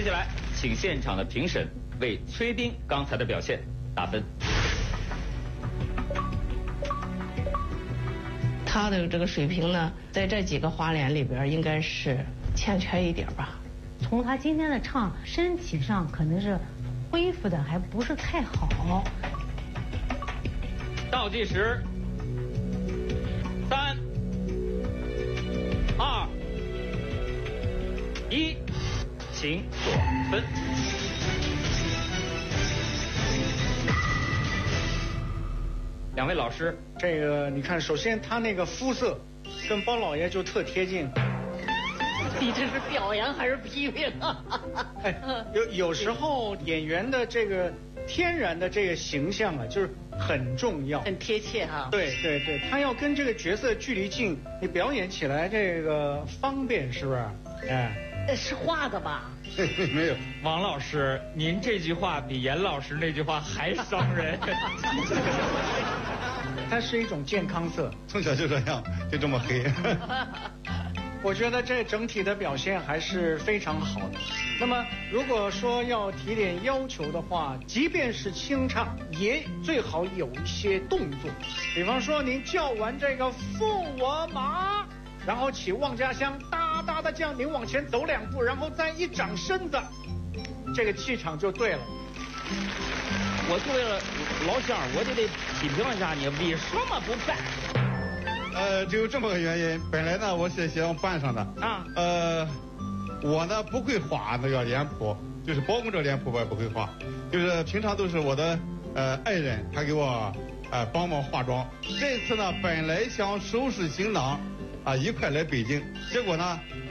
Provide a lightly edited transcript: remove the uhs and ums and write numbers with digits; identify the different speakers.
Speaker 1: 下来，请现场的评审为崔斌刚才的表现打分。
Speaker 2: 他的这个水平呢，在这几个花脸里边应该是欠缺一点吧。
Speaker 3: 从他今天的唱，身体上可能是恢复的还不是太好。
Speaker 1: 倒计时，3、2、1，请锁分。两位老师，
Speaker 4: 这个你看，首先他那个肤色跟包老爷就特贴近。
Speaker 2: 你这是表扬还是批评啊？
Speaker 4: 哎，有时候演员的这个天然的这个形象啊，就是很重要，
Speaker 2: 很贴切哈。
Speaker 4: 对对对，他要跟这个角色距离近，你表演起来这个方便，是不是？哎，
Speaker 2: 是画的吧？
Speaker 5: 没有。
Speaker 1: 王老师，您这句话比严老师那句话还伤人。
Speaker 4: 它是一种健康色，
Speaker 5: 从小就这样，就这么黑。
Speaker 4: 我觉得这整体的表现还是非常好的。那么如果说要提点要求的话，即便是清唱，也最好有一些动作。比方说您叫完这个驸我马，然后起望家乡，哒哒的降，您往前走2步，然后再一掌身子，这个气场就对了。
Speaker 1: 我作为老乡，我就得批评一下你，为什么不办？
Speaker 5: 只有这么个原因。本来呢，我是想办上的啊。我呢不会画那个脸谱，就是包公这脸谱我也不会画，就是平常都是我的爱人他给我帮忙化妆。这次呢，本来想收拾行囊啊一块来北京，结果呢。